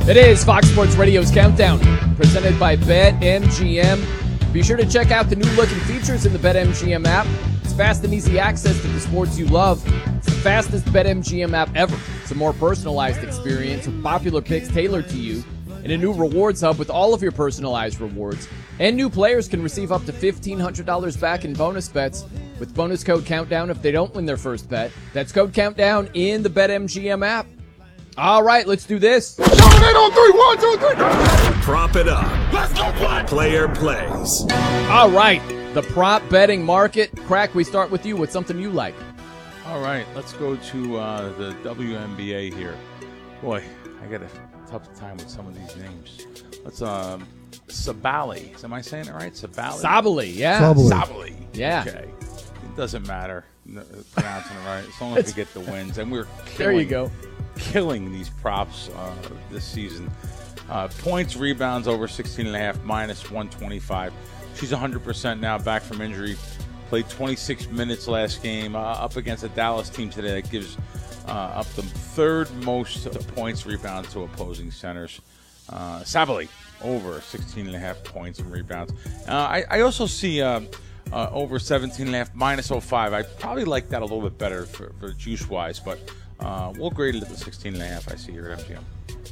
It is Fox Sports Radio's Countdown, presented by BetMGM. Be sure to check out the new look and features in the BetMGM app. It's fast and easy access to the sports you love. It's the fastest BetMGM app ever. It's a more personalized experience with popular picks tailored to you, and a new rewards hub with all of your personalized rewards. And new players can receive up to $1,500 back in bonus bets with bonus code Countdown if they don't win their first bet. That's code Countdown in the BetMGM app. All right, let's do this. Show it on 3, 1, 2, 3. Prop it up. Let's go play. Player plays. All right, the prop betting market. Crack, we start with you. What's something you like? All right, let's go to the WNBA here. Boy, I got a tough time with some of these names. Let's Sabally. Am I saying it right? Sabally, yeah. Sabally. Yeah. Okay. It doesn't matter pronouncing it right as long as we get the wins. And we're killing these props this season. Points, rebounds over 16.5, minus 125. She's 100% now, back from injury. Played 26 minutes last game up against a Dallas team today that gives up the third most points, rebounds to opposing centers. Sabally, over 16.5 points and rebounds. I also see over 17.5, minus 0.5. I probably like that a little bit better for juice-wise, but we'll grade it at the 16.5 I see here at MGM.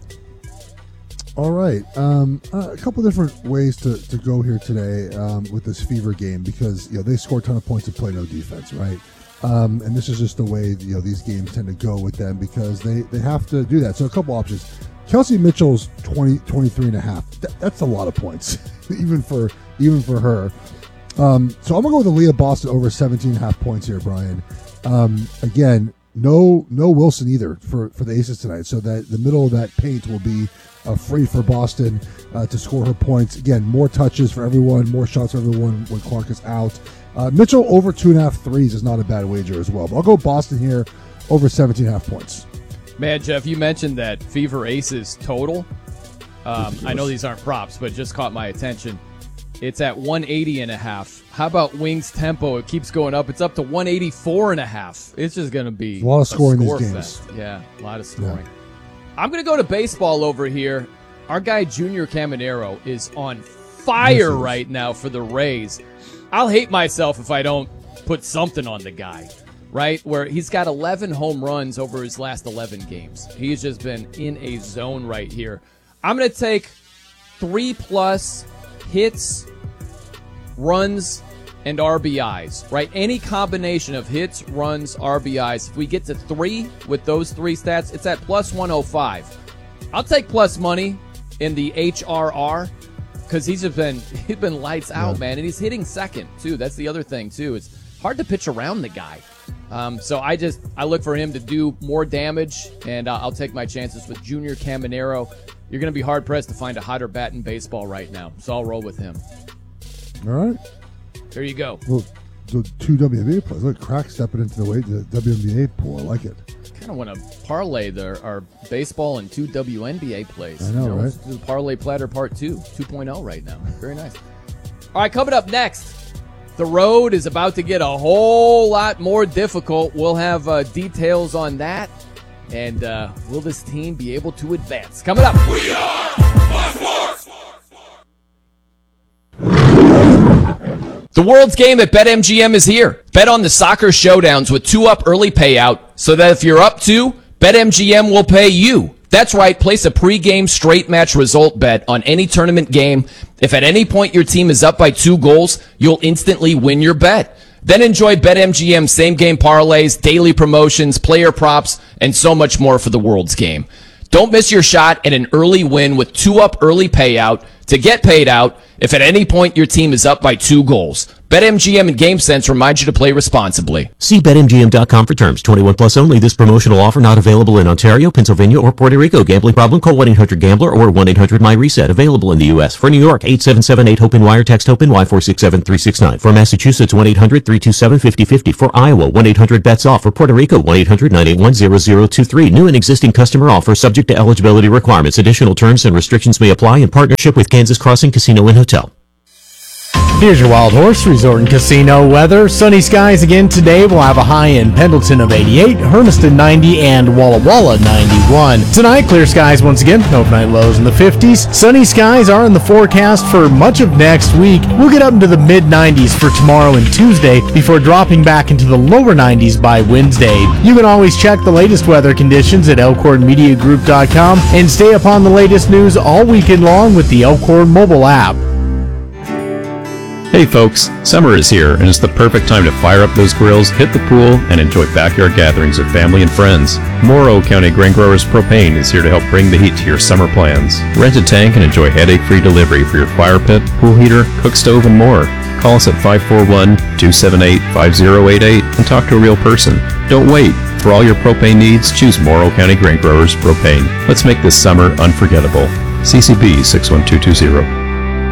All right. A couple different ways to go here today with this Fever game because they score a ton of points and play no defense, right? And this is just the way these games tend to go with them because they have to do that. So a couple options. Kelsey Mitchell's 23.5. That's a lot of points, even for her. So I'm gonna go with Aaliyah Boston over 17.5 points here, Brian. Again, no Wilson either for the Aces tonight. So that the middle of that paint will be free for Boston to score her points. Again, more touches for everyone, more shots for everyone when Clark is out. Mitchell over 2.5 threes is not a bad wager as well. But I'll go Boston here over 17.5 points. Man, Jeff, you mentioned that Fever Aces total. I know these aren't props, but it just caught my attention. It's at 180.5. How about Wings tempo? It keeps going up. It's up to 184.5. It's just going to be a lot of scoring score these games. fest. Yeah, a lot of scoring. Yeah. I'm going to go to baseball over here. Our guy Junior Caminero is on fire right now for the Rays. I'll hate myself if I don't put something on the guy, right? Where he's got 11 home runs over his last 11 games. He's just been in a zone right here. I'm going to take 3+ hits, runs, and RBIs, right? Any combination of hits, runs, RBIs. If we get to 3 with those 3 stats, it's at plus 105. I'll take plus money in the HRR because he's been lights out, man, and he's hitting second too. That's the other thing too. It's hard to pitch around the guy. So I look for him to do more damage, and I'll take my chances with Junior Caminero. You're going to be hard-pressed to find a hotter bat in baseball right now, so I'll roll with him. All right. There you go. Well, the 2 WNBA players. Look, Crack stepping into the WNBA pool. I like it. Kind of want to parlay our baseball and 2 WNBA plays. I know, right? Let's do Parlay Platter Part 2, 2.0 right now. Very nice. All right, coming up next, the road is about to get a whole lot more difficult. We'll have details on that. And will this team be able to advance? Coming up. We are Fox Sports. The world's game at BetMGM is here. Bet on the soccer showdowns with 2-up early payout so that if you're up 2, BetMGM will pay you. That's right. Place a pregame straight match result bet on any tournament game. If at any point your team is up by 2 goals, you'll instantly win your bet. Then enjoy BetMGM same-game parlays, daily promotions, player props, and so much more for the world's game. Don't miss your shot at an early win with 2-up early payout to get paid out if at any point your team is up by 2 goals. BetMGM and GameSense remind you to play responsibly. See BetMGM.com for terms. 21 plus only. This promotional offer not available in Ontario, Pennsylvania, or Puerto Rico. Gambling problem? Call 1-800-GAMBLER or 1-800-MyReset. Available in the U.S. For New York, 877-8-HOPE-NY. Text HOPE-NY 467-369. For Massachusetts, 1-800-327-5050. For Iowa, 1-800-BETS-OFF. For Puerto Rico, 1-800-981-0023. New and existing customer offer subject to eligibility requirements. Additional terms and restrictions may apply in partnership with Kansas Crossing Casino and Hotel. Here's your Wild Horse Resort and Casino weather. Sunny skies again today. We'll have a high in Pendleton of 88, Hermiston 90, and Walla Walla 91. Tonight, clear skies once again. Overnight lows in the 50s. Sunny skies are in the forecast for much of next week. We'll get up into the mid-90s for tomorrow and Tuesday before dropping back into the lower 90s by Wednesday. You can always check the latest weather conditions at elkhornmediagroup.com and stay up on the latest news all weekend long with the Elkhorn mobile app. Hey folks, summer is here and it's the perfect time to fire up those grills, hit the pool, and enjoy backyard gatherings with family and friends. Morrow County Grain Growers Propane is here to help bring the heat to your summer plans. Rent a tank and enjoy headache-free delivery for your fire pit, pool heater, cook stove, and more. Call us at 541-278-5088 and talk to a real person. Don't wait. For all your propane needs, choose Morrow County Grain Growers Propane. Let's make this summer unforgettable. CCB 61220.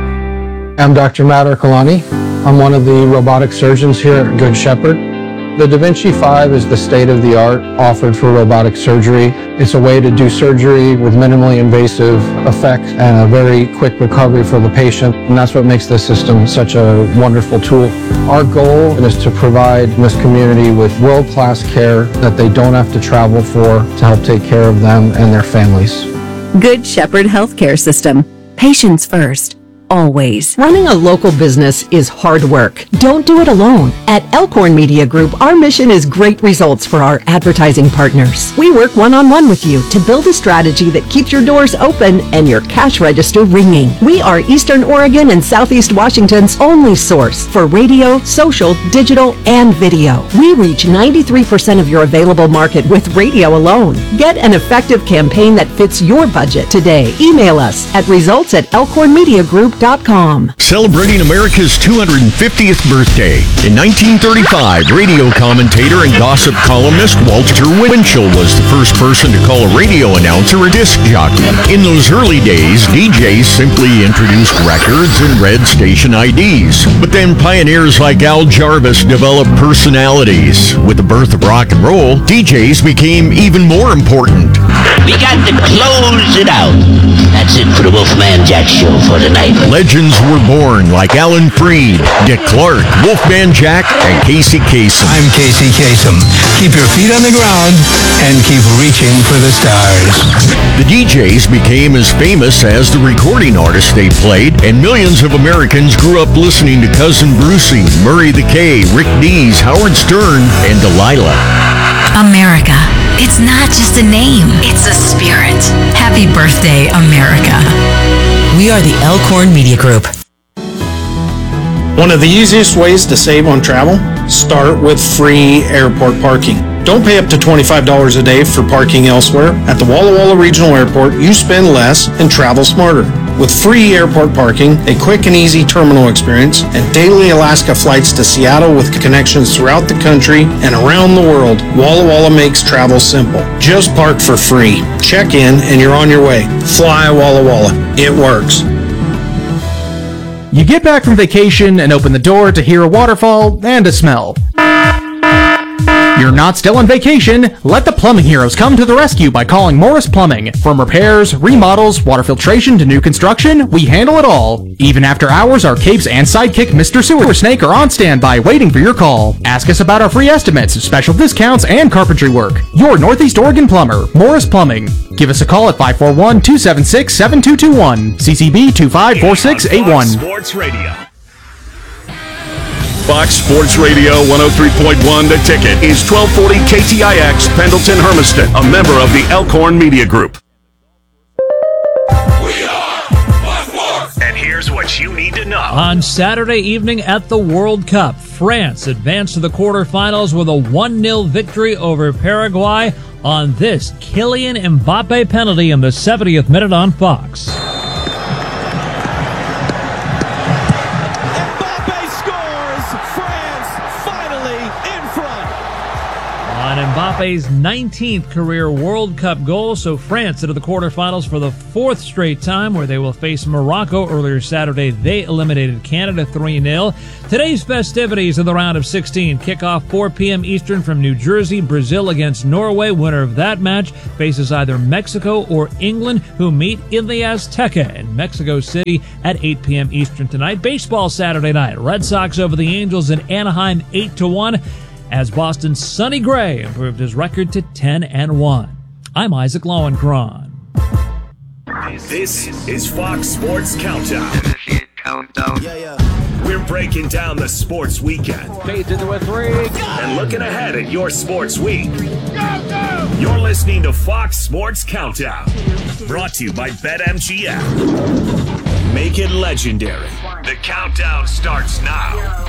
I'm Dr. Matt Ercolani. I'm one of the robotic surgeons here at Good Shepherd. The Da Vinci 5 is the state-of-the-art offered for robotic surgery. It's a way to do surgery with minimally invasive effects and a very quick recovery for the patient, and that's what makes this system such a wonderful tool. Our goal is to provide this community with world-class care that they don't have to travel for to help take care of them and their families. Good Shepherd Healthcare System. Patients first. Always. Running a local business is hard work. Don't do it alone. At Elkhorn Media Group, our mission is great results for our advertising partners. We work one-on-one with you to build a strategy that keeps your doors open and your cash register ringing. We are Eastern Oregon and Southeast Washington's only source for radio, social, digital, and video. We reach 93% of your available market with radio alone. Get an effective campaign that fits your budget today. Email us at results@elkhornmediagroup.com. Celebrating America's 250th birthday. In 1935, radio commentator and gossip columnist Walter Winchell was the first person to call a radio announcer a disc jockey. In those early days, DJs simply introduced records and read station IDs. But then pioneers like Al Jarvis developed personalities. With the birth of rock and roll, DJs became even more important. We got to close it out. That's it for the Wolfman Jack Show for tonight. Legends were born like Alan Freed, Dick Clark, Wolfman Jack, and Casey Kasem. I'm Casey Kasem. Keep your feet on the ground and keep reaching for the stars. The DJs became as famous as the recording artists they played, and millions of Americans grew up listening to Cousin Brucey, Murray the K, Rick Dees, Howard Stern, and Delilah. America. It's not just a name, it's a spirit. Happy birthday, America. We are the Elkhorn Media Group. One of the easiest ways to save on travel? Start with free airport parking. Don't pay up to $25 a day for parking elsewhere. At the Walla Walla Regional Airport, you spend less and travel smarter. With free airport parking, a quick and easy terminal experience, and daily Alaska flights to Seattle with connections throughout the country and around the world, Walla Walla makes travel simple. Just park for free. Check in and you're on your way. Fly Walla Walla. It works. You get back from vacation and open the door to hear a waterfall and a smell. You're not still on vacation. Let the plumbing heroes come to the rescue by calling Morris Plumbing. From repairs, remodels, water filtration to new construction, we handle it all. Even after hours, our capes and sidekick Mr. Sewer Snake are on standby waiting for your call. Ask us about our free estimates, special discounts, and carpentry work. Your Northeast Oregon plumber, Morris Plumbing. Give us a call at 541-276-7221. CCB 254681. Sports Radio. Fox Sports Radio 103.1 The Ticket is 1240 KTIX Pendleton Hermiston, a member of the Elkhorn Media Group. We are Fox Sports. And here's what you need to know. On Saturday evening at the World Cup, France advanced to the quarterfinals with a 1-0 victory over Paraguay on this Kylian Mbappe penalty in the 70th minute on Fox. Mbappe's 19th career World Cup goal, so France into the quarterfinals for the 4th straight time, where they will face Morocco. Earlier Saturday, they eliminated Canada 3-0. Today's festivities in the round of 16 kick off 4 p.m. Eastern from New Jersey. Brazil against Norway. Winner of that match faces either Mexico or England, who meet in the Azteca in Mexico City at 8 p.m. Eastern tonight. Baseball Saturday night. Red Sox over the Angels in Anaheim 8-1. As Boston's Sonny Gray improved his record to 10-1. I'm Isaac Lowenkron. This is Fox Sports Countdown. We're breaking down the sports weekend. Fades into a 3. And looking ahead at your sports week. You're listening to Fox Sports Countdown. Brought to you by BetMGM. Make it legendary. The countdown starts now.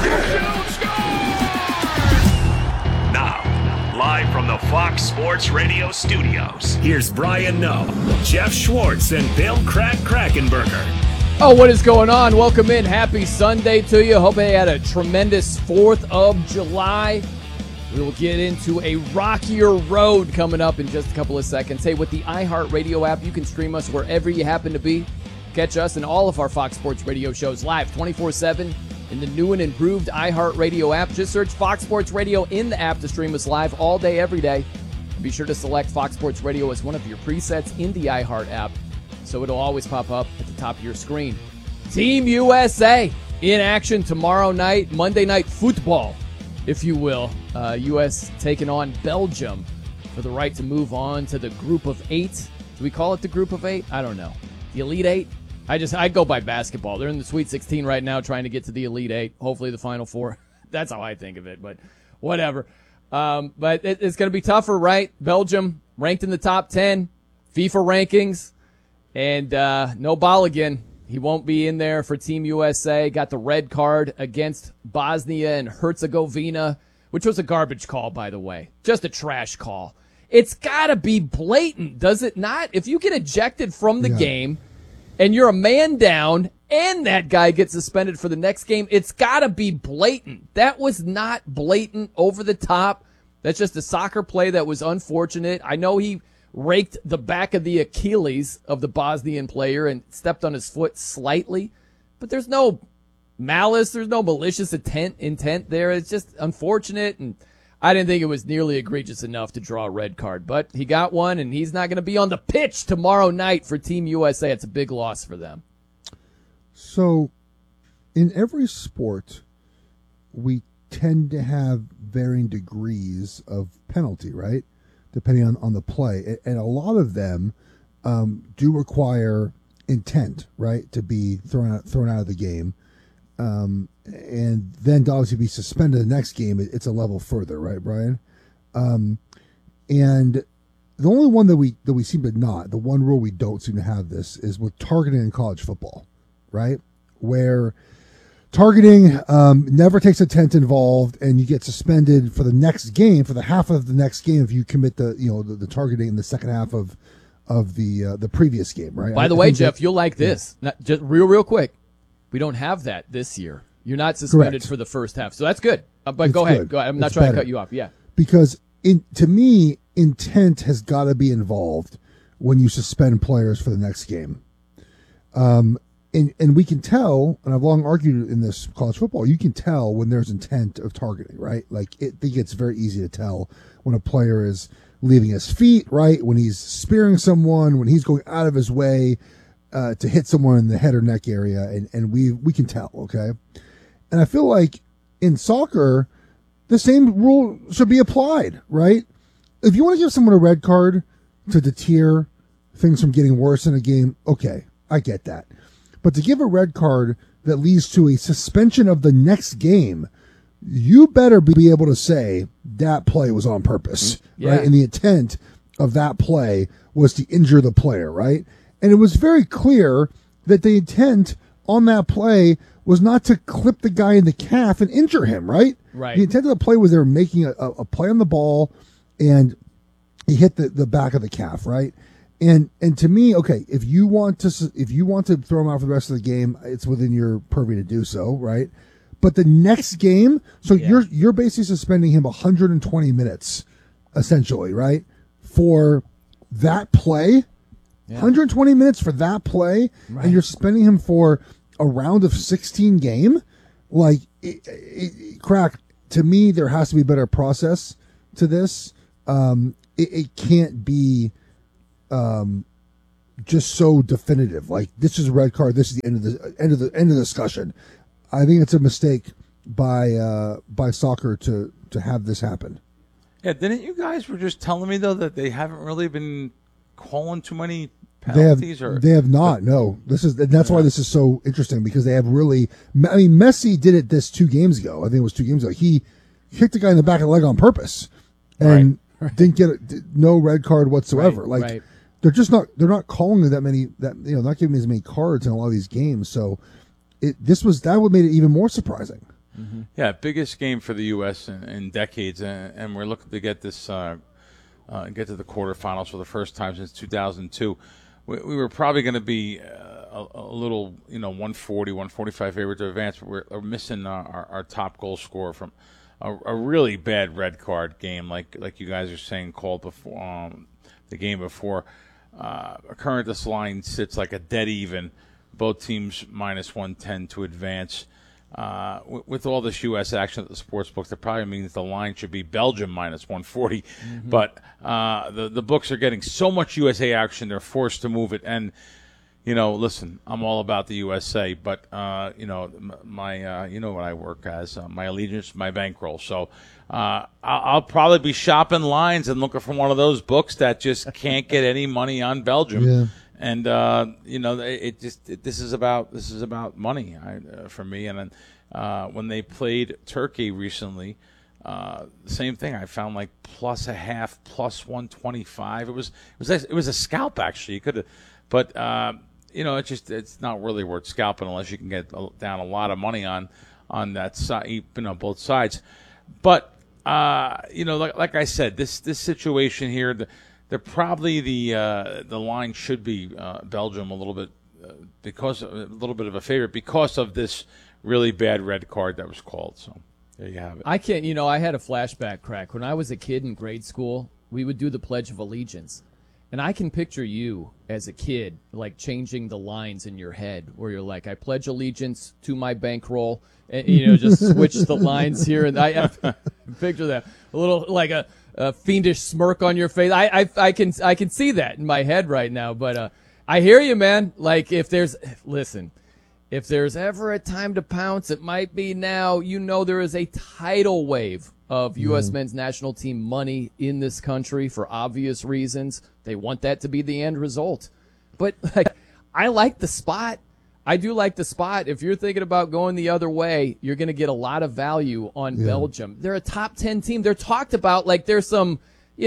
Now, live from the Fox Sports Radio studios, here's Brian Noe, Jeff Schwartz, and Bill Krackenberger. Oh, what is going on? Welcome in. Happy Sunday to you. Hope you had a tremendous 4th of July. We will get into a rockier road coming up in just a couple of seconds. Hey, with the iHeartRadio app, you can stream us wherever you happen to be. Catch us and all of our Fox Sports Radio shows live 24/7 in the new and improved iHeartRadio app. Just search Fox Sports Radio in the app to stream us live all day, every day. And be sure to select Fox Sports Radio as one of your presets in the iHeart app, so it'll always pop up at the top of your screen. Team USA in action tomorrow night, Monday Night Football, if you will. U.S. taking on Belgium for the right to move on to the Group of 8. Do we call it the Group of 8? I don't know. The Elite 8? I go by basketball. They're in the Sweet 16 right now trying to get to the Elite 8, hopefully the Final Four. That's how I think of it, but whatever. But it's going to be tougher, right? Belgium ranked in the top 10 FIFA rankings, and no Balogun. He won't be in there for Team USA. Got the red card against Bosnia and Herzegovina, which was a garbage call, by the way. Just a trash call. It's got to be blatant, does it not? If you get ejected from the game and you're a man down and that guy gets suspended for the next game, it's got to be blatant. That was not blatant, over the top. That's just a soccer play that was unfortunate. I know he raked the back of the Achilles of the Bosnian player and stepped on his foot slightly, but there's no malice, there's no malicious intent there. It's just unfortunate, and I didn't think it was nearly egregious enough to draw a red card, but he got one, and he's not going to be on the pitch tomorrow night for Team USA. It's a big loss for them. So, in every sport, we tend to have varying degrees of penalty, right? Depending on the play. And a lot of them do require intent, right, to be thrown out of the game. And then to obviously be suspended the next game, it's a level further, right, Brian? And the only one that we seem to not, the one rule we don't seem to have this, is with targeting in college football, right? Where targeting never takes intent involved, and you get suspended for the next game, for the half of the next game, if you commit the targeting in the second half of the previous game, right? By the way, Jeff, you'll like this. Not, just real quick. We don't have that this year. You're not suspended for the first half, so that's good. But go ahead. I'm not trying to cut you off. Yeah, because to me, intent has got to be involved when you suspend players for the next game. And we can tell, and I've long argued in this college football, you can tell when there's intent of targeting, right? Like, I think it's very easy to tell when a player is leaving his feet, right? When he's spearing someone, when he's going out of his way to hit someone in the head or neck area, and we can tell, okay? And I feel like in soccer, the same rule should be applied, right? If you want to give someone a red card to deter things from getting worse in a game, okay, I get that. But to give a red card that leads to a suspension of the next game, you better be able to say that play was on purpose, right? And the intent of that play was to injure the player, right? And it was very clear that the intent on that play was not to clip the guy in the calf and injure him, right? Right. The intent of the play was they were making a play on the ball, and he hit the back of the calf, right? And to me, okay, if you want to throw him out for the rest of the game, it's within your purview to do so, right? But the next game, so you're basically suspending him 120 minutes essentially, right? For that play, 120 minutes for that play, and you're spending him for a round of 16 game? Like, Crack, to me, there has to be a better process to this. It can't be just so definitive. Like, this is a red card. This is the end of the discussion. I think it's a mistake by soccer to have this happen. Yeah, didn't you guys were just telling me though that they haven't really been calling too many penalties? They have not. No, that's why this is so interesting, because they have really. I mean, Messi did it this 2 games ago. I think it was 2 games ago. He kicked the guy in the back of the leg on purpose and didn't get no red card whatsoever. They're just not. They're not calling that many. Not giving as many cards in a lot of these games. So that would make it even more surprising. Mm-hmm. Yeah, biggest game for the U.S. in decades, and we're looking to get this get to the quarterfinals for the first time since 2002. We were probably going to be a little, 140, 145 favorite to advance, but we're missing our top goal scorer from a really bad red card game, like you guys are saying, called before the game before. Current, this line sits like a dead even. Both teams minus 110 to advance. With all this U.S. action at the sports books, that probably means the line should be Belgium minus 140. Mm-hmm. But the books are getting so much USA action, they're forced to move it. And, listen, I'm all about the USA, but, my what I work as, my allegiance, my bankroll. So I'll probably be shopping lines and looking for one of those books that just can't get any money on Belgium. Yeah. And this is about money for me. And when they played Turkey recently, same thing. I found like plus a half, plus 125. It was a scalp actually. You could have, but it's not really worth scalping unless you can get down a lot of money on that side, both sides. But like I said, this situation here. They're probably the line should be Belgium a little bit of a favorite because of this really bad red card that was called. So there you have it. I can't. I had a flashback, Crack. When I was a kid in grade school, we would do the Pledge of Allegiance, and I can picture you as a kid like changing the lines in your head, where you're like, "I pledge allegiance to my bankroll," and just switch the lines here, and I picture that a little like a fiendish smirk on your face. I can see that in my head right now, but I hear you, man. Like, if there's ever a time to pounce, it might be now. There is a tidal wave of U.S. men's national team money in this country for obvious reasons. They want that to be the end result. But I like the spot. I do like the spot. If you're thinking about going the other way, you're going to get a lot of value on Belgium. They're a top 10 team. They're talked about like there's some,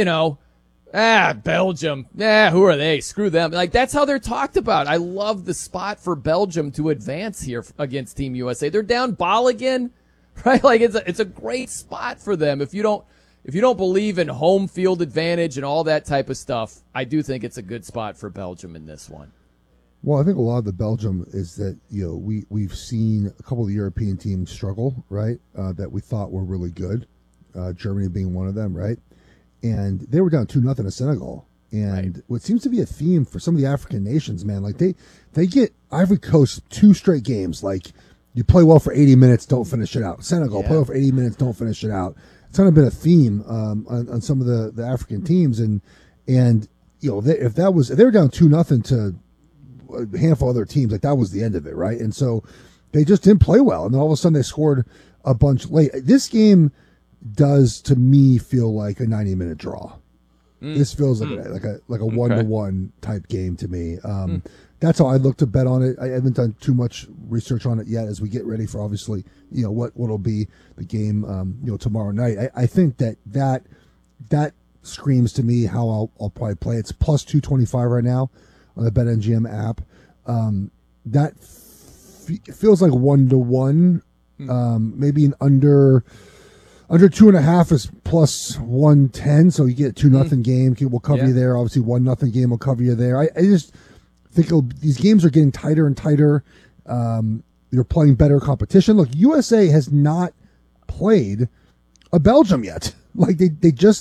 Belgium. Who are they? Screw them. Like, that's how they're talked about. I love the spot for Belgium to advance here against Team USA. They're down ball again, right? Like, it's a great spot for them. If you don't believe in home field advantage and all that type of stuff, I do think it's a good spot for Belgium in this one. Well, I think a lot of the Belgium is that, we've seen a couple of the European teams struggle, right, that we thought were really good, Germany being one of them, right? And they were down 2-0 to Senegal. And what seems to be a theme for some of the African nations, man, like they get Ivory Coast 2 straight games. Like, you play well for 80 minutes, don't finish it out. Senegal, play well for 80 minutes, don't finish it out. It's kind of been a theme on some of the African teams. And if they were down 2-0 to a handful of other teams, like, that was the end of it, right? And so they just didn't play well, and then all of a sudden they scored a bunch late. This game does, to me, feel like a 90-minute draw. This feels like a 1-1 type game to me. That's how I look to bet on it. I haven't done too much research on it yet as we get ready for, obviously, what'll be the game tomorrow night. I think that screams to me how I'll probably play. It's plus 225 right now on the BetMGM app. That feels like 1-1. Maybe an under 2.5 is plus 110. So you get a 2-0 game. Will cover you there. Obviously 1-0 game will cover you there. I just think these games are getting tighter and tighter. You're playing better competition. Look, USA has not played a Belgium yet. Like, they just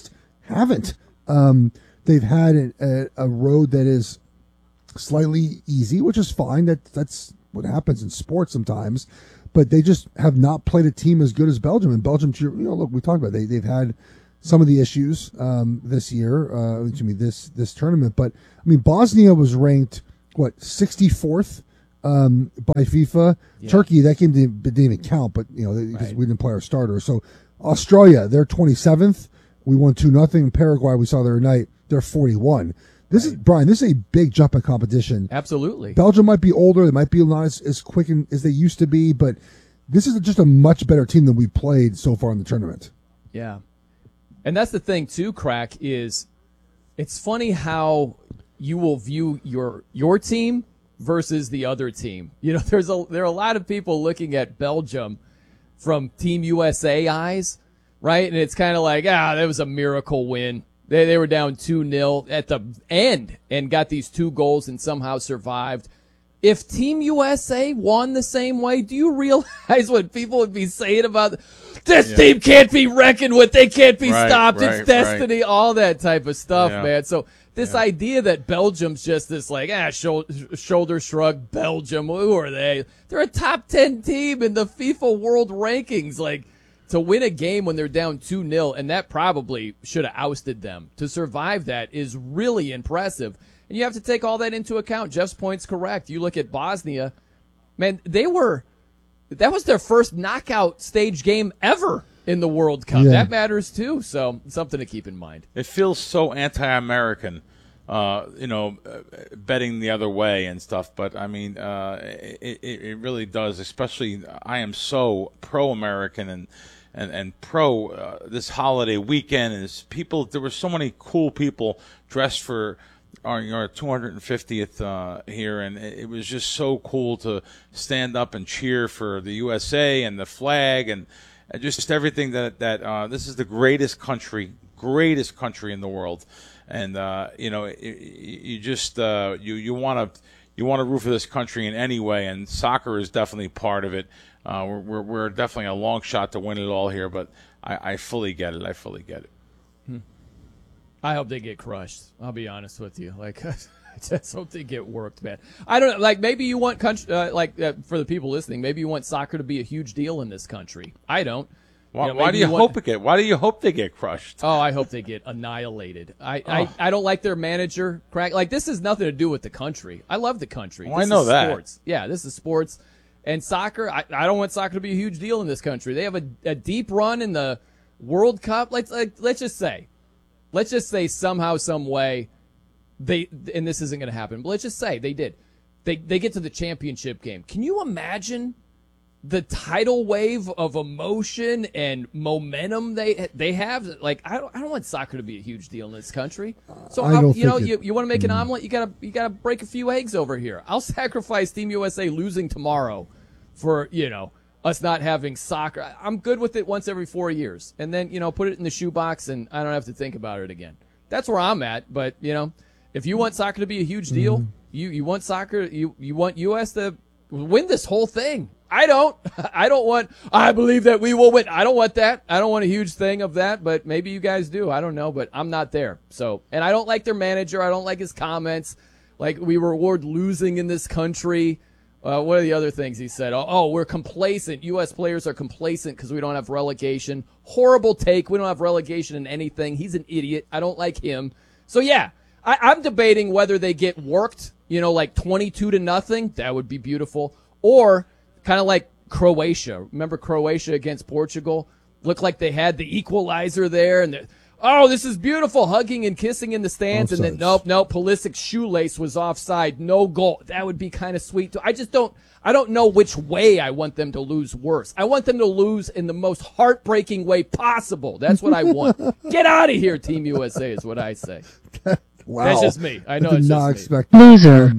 haven't. They've had a road that is slightly easy, which is fine. That's what happens in sports sometimes. But they just have not played a team as good as Belgium. And Belgium, look, we talked about it. They've had some of the issues this year, this tournament. But I mean, Bosnia was ranked 64th by FIFA. Yeah. Turkey, that game didn't even count, but because we didn't play our starter. So Australia, they're 27th. We won 2-0. Paraguay, we saw the other night, they're 41. This is Brian. This is a big jump in competition. Absolutely. Belgium might be older. They might be not as quick as they used to be, but this is just a much better team than we played so far in the tournament. Yeah, and that's the thing too. Crack is, it's funny how you will view your team versus the other team. There are a lot of people looking at Belgium from Team USA eyes, right? And it's kind of like, that was a miracle win. They were down 2-0 at the end and got these 2 goals and somehow survived. If Team USA won the same way, do you realize what people would be saying about this team can't be reckoned with, they can't be stopped, it's destiny, all that type of stuff, man. So this idea that Belgium's just this shoulder shrug, Belgium, who are they? They're a top 10 team in the FIFA World Rankings, to win a game when they're down 2-0, and that probably should have ousted them. To survive that is really impressive. And you have to take all that into account. Jeff's point's correct. You look at Bosnia, man, that was their first knockout stage game ever in the World Cup. Yeah. That matters too, so something to keep in mind. It feels so anti-American, betting the other way and stuff. But, I mean, it really does, especially I am so pro-American and pro this holiday weekend. There were so many cool people dressed for our 250th here, and it was just so cool to stand up and cheer for the USA and the flag and just everything that this is the greatest country in the world. And you just you want to root for this country in any way, and soccer is definitely part of it. We're definitely a long shot to win it all here, but I fully get it. I hope they get crushed. I'll be honest with you. I just hope they get worked, man. I don't know. Maybe you want for the people listening, maybe you want soccer to be a huge deal in this country. I don't. Why do you hope they get crushed? Oh, I hope they get annihilated. I don't like their manager. This has nothing to do with the country. I love the country. I know that. Sports. Yeah, this is sports. And soccer, I don't want soccer to be a huge deal in this country. They have a deep run in the World Cup. Let's just say somehow, some way, and this isn't going to happen, but let's just say they did. They get to the championship game. Can you imagine the tidal wave of emotion and momentum they have? I don't want soccer to be a huge deal in this country. So you want to make an omelet, you gotta break a few eggs over here. I'll sacrifice Team USA losing tomorrow for us not having soccer. I'm good with it once every 4 years, and then put it in the shoebox, and I don't have to think about it again. That's where I'm at. But if you want soccer to be a huge deal, you want soccer, you want US to win this whole thing. I don't want. I believe that we will win. I don't want that. I don't want a huge thing of that. But maybe you guys do. I don't know. But I'm not there. So, and I don't like their manager. I don't like his comments. We reward losing in this country. What are the other things he said? We're complacent. U.S. players are complacent because we don't have relegation. Horrible take. We don't have relegation in anything. He's an idiot. I don't like him. So, yeah, I'm debating whether they get worked, 22-0. That would be beautiful. Or kind of like Croatia. Remember Croatia against Portugal? Looked like they had the equalizer there, and this is beautiful, hugging and kissing in the stands, and then nope, Pulisic's shoelace was offside, no goal. That would be kind of sweet too. I don't know which way I want them to lose worse. I want them to lose in the most heartbreaking way possible. That's what I want. Get out of here, Team USA, is what I say. Wow. That's just me. I know I did it's not just expect me. Loser.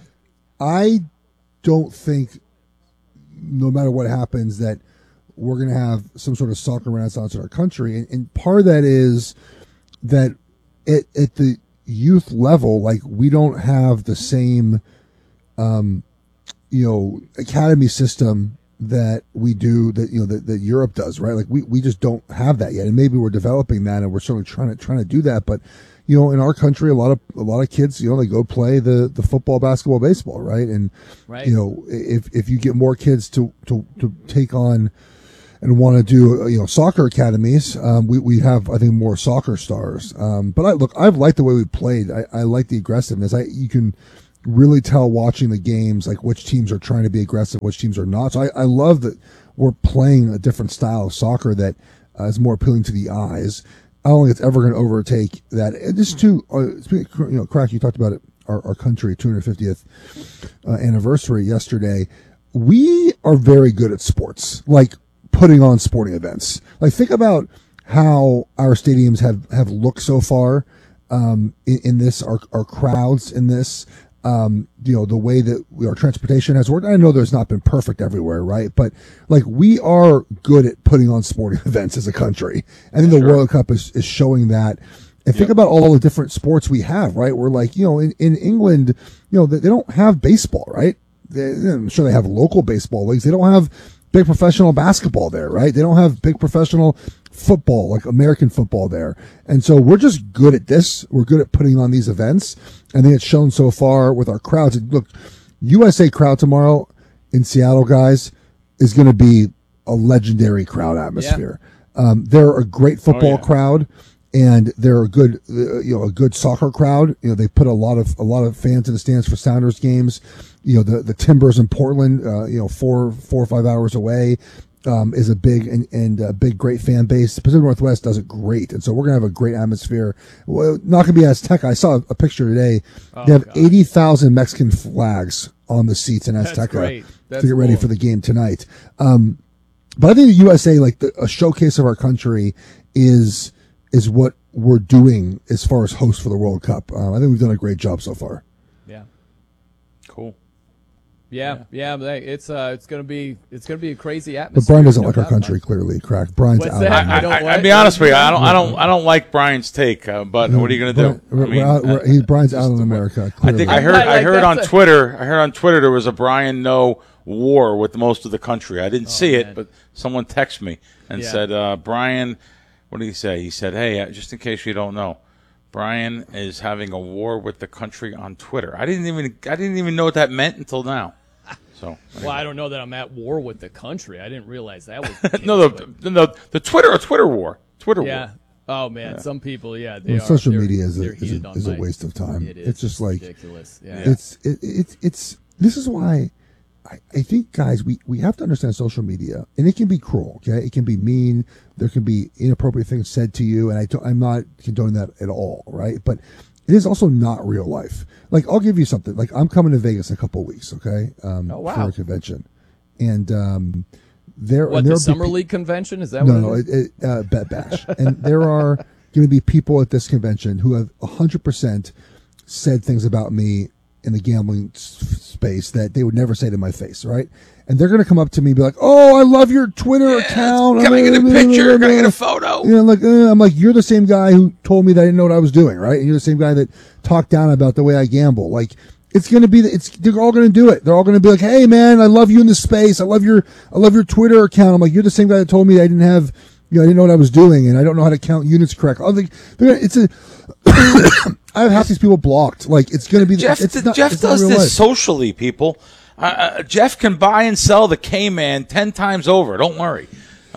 I don't think, no matter what happens, that we're going to have some sort of soccer renaissance in our country. And part of that is that at the youth level, we don't have the same, academy system that we do that that Europe does, right? Like we just don't have that yet, and maybe we're developing that, and we're certainly trying to do that. But in our country, a lot of kids, they go play the football, basketball, baseball, right? And if you get more kids to take on and want to do soccer academies, we have, I think, more soccer stars. But I've liked the way we played. I like the aggressiveness. You can really tell watching the games, like which teams are trying to be aggressive, which teams are not. So I love that we're playing a different style of soccer that is more appealing to the eyes. I don't think it's ever going to overtake that. And just Crack, you talked about it, our country 250th anniversary yesterday. We are very good at sports, like putting on sporting events. Like think about how our stadiums have looked so far in this, our crowds in this. The way that our transportation has worked. I know there's not been perfect everywhere, right? But like we are good at putting on sporting events as a country. I think the World Cup is showing that. And think about all the different sports we have, right? We're like, in England, they don't have baseball, right? I'm sure they have local baseball leagues. They don't have big professional basketball there, right? They don't have big professional football, like American football there. And so we're just good at this. We're good at putting on these events. I think it's shown so far with our crowds. Look, USA crowd tomorrow in Seattle, guys, is going to be a legendary crowd atmosphere. Yeah. They're a great football crowd, and they're a good, a good soccer crowd. They put a lot of fans in the stands for Sounders games. The Timbers in Portland, 4 or 5 hours away. Is a big and big, great fan base. The Pacific Northwest does it great. And so we're going to have a great atmosphere. Well, not going to be Azteca. I saw a picture today. They have 80,000 Mexican flags on the seats in Azteca to get ready for the game tonight. But I think the USA, like a showcase of our country is what we're doing as far as host for the World Cup. I think we've done a great job so far. Yeah. Cool. Yeah. It's gonna be a crazy atmosphere. But Brian doesn't like our country, clearly. Crack. Brian's What's out. that? I'll be honest with you. I don't like Brian's take. But what are you gonna do? Brian's out in America. Clearly. I heard on Twitter. I heard on Twitter there was a Brian No war with most of the country. I didn't see it, but someone texted me and said, Brian, what did he say? He said, hey, just in case you don't know, Brian is having a war with the country on Twitter. I didn't even know what that meant until now. So, well, I don't know that I'm at war with the country. I didn't realize that was the case, the Twitter war. Twitter war. Oh man, some people, social media is a waste of time. It's just like ridiculous. Yeah. It's this is why I think, guys, we have to understand social media, and it can be cruel. Okay, it can be mean. There can be inappropriate things said to you, and I'm not condoning that at all, right? But it is also not real life. Like, I'll give you something. Like, I'm coming to Vegas in a couple of weeks, okay? For a convention. And the Summer League convention? Is that what it is? No, Bet Bash. And there are going to be people at this convention who have 100% said things about me in the gambling space that they would never say to my face, right? And they're going to come up to me and be like, oh, I love your Twitter account. Can I get a picture? Can I get a photo? I'm like, you're the same guy who told me that I didn't know what I was doing, right? And you're the same guy that talked down about the way I gamble. Like, it's going to be, they're all going to do it. They're all going to be like, hey, man, I love you in this space. I love your Twitter account. I'm like, you're the same guy that told me I didn't have, I didn't know what I was doing, and I don't know how to count units correctly. I have half these people blocked. Like, it's going to be Jeff does this socially, people. Jeff can buy and sell the K-Man 10 times over. Don't worry.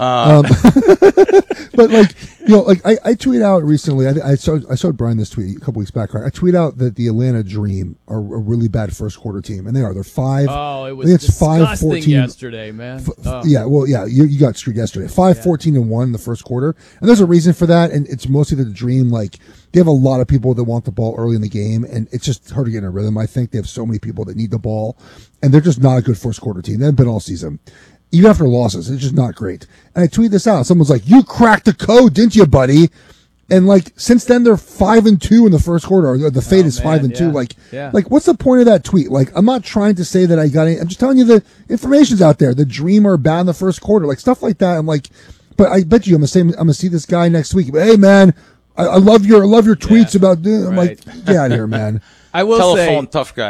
But I tweet out recently. I showed Brian this tweet a couple weeks back. I tweet out that the Atlanta Dream are a really bad first quarter team, and they are. They're 5. Oh, it was disgusting 5-14 yesterday, man. You got screwed yesterday. 5-14-1 in the first quarter, and there's a reason for that. And it's mostly that the Dream, like, they have a lot of people that want the ball early in the game, and it's just hard to get in a rhythm. I think they have so many people that need the ball, and they're just not a good first quarter team. They haven't been all season. Even after losses, it's just not great. And I tweeted this out. Someone's like, you cracked the code, didn't you, buddy? And, like, since then, they're 5-2 in the first quarter. Or the fate is 5-2. Like, what's the point of that tweet? Like, I'm not trying to say that I got it. I'm just telling you the information's out there. The Dream are bad in the first quarter. Like, stuff like that. I'm like, but I bet you I'm going to see this guy next week. But, hey, man, I love your tweets about. I'm like, get out of here, man. I will say, telephone tough guys.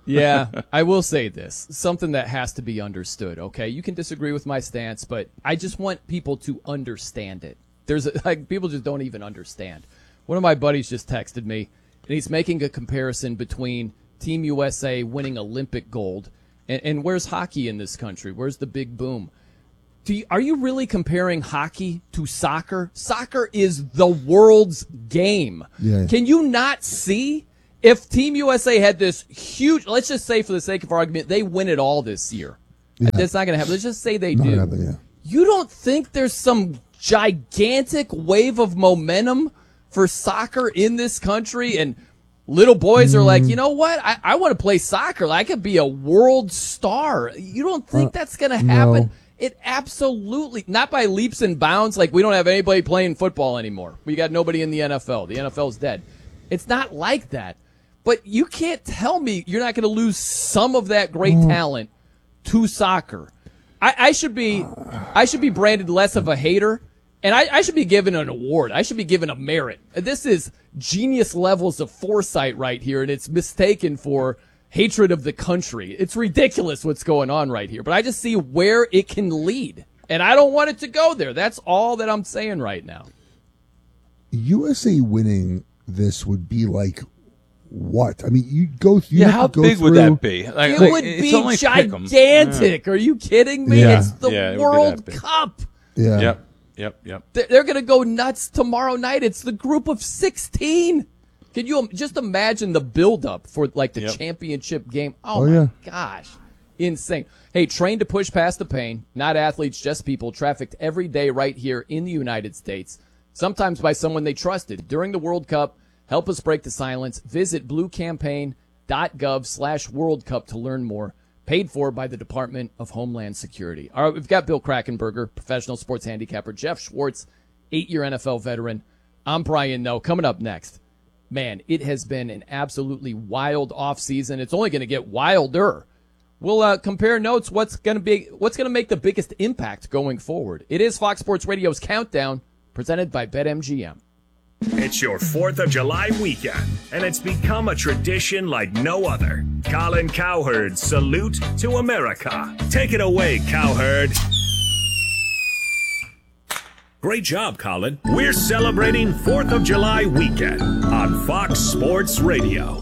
Yeah, I will say this. Something that has to be understood, okay? You can disagree with my stance, but I just want people to understand it. People just don't even understand. One of my buddies just texted me, and he's making a comparison between Team USA winning Olympic gold and where's hockey in this country? Where's the big boom? Are you really comparing hockey to soccer? Soccer is the world's game. Yeah. Can you not see? If Team USA had this huge, let's just say for the sake of argument, they win it all this year. Yeah. That's not going to happen. Let's just say they Not do. gonna happen, yeah. You don't think there's some gigantic wave of momentum for soccer in this country? And little boys are like, you know what? I want to play soccer. I could be a world star. You don't think that's going to happen? No. It absolutely, not by leaps and bounds. Like we don't have anybody playing football anymore. We got nobody in the NFL. The NFL's dead. It's not like that. But you can't tell me you're not going to lose some of that great talent to soccer. I should be branded less of a hater, and I should be given an award. I should be given a merit. This is genius levels of foresight right here, and it's mistaken for hatred of the country. It's ridiculous what's going on right here, but I just see where it can lead, and I don't want it to go there. That's all that I'm saying right now. USA winning this would be like what? I mean, you go through. Yeah, how big would that be? It would be gigantic. Are you kidding me? Yeah. It's the World Cup. Yeah. Yep. They're going to go nuts tomorrow night. It's the group of 16. Can you just imagine the buildup for like the championship game? Oh my gosh. Insane. Hey, trained to push past the pain, not athletes, just people, trafficked every day right here in the United States, sometimes by someone they trusted. During the World Cup, help us break the silence. Visit bluecampaign.gov/World Cup to learn more. Paid for by the Department of Homeland Security. All right, we've got Bill Krackomberger, professional sports handicapper. Jeff Schwartz, 8-year NFL veteran. I'm Brian Noe. Coming up next, man, it has been an absolutely wild offseason. It's only going to get wilder. We'll compare notes. What's going to make the biggest impact going forward? It is Fox Sports Radio's Countdown, presented by BetMGM. It's your 4th of July weekend, and it's become a tradition like no other. Colin Cowherd's Salute to America. Take it away, Cowherd. Great job, Colin. We're celebrating 4th of July weekend on Fox Sports Radio.